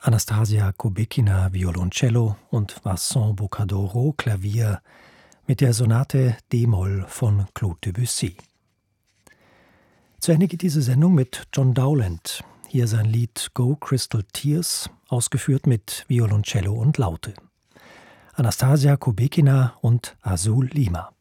Anastasia Kubekina Violoncello und Vincent Boccadoro Klavier mit der Sonate d-Moll von Claude Debussy. Zu Ende geht diese Sendung mit John Dowland. Hier sein Lied Go Crystal Tears, ausgeführt mit Violoncello und Laute. Anastasia Kubekina und Azul Lima.